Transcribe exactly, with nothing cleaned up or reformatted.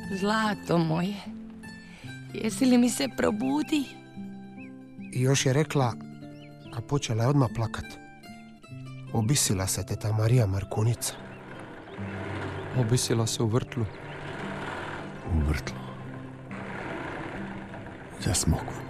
Zlato moje, jesi li mi se probudi? I još je rekla, a počela je odmah plakat. Obisila se teta Marija Markunica. Obisila se u vrtlu. U vrtlu. Za smokvu.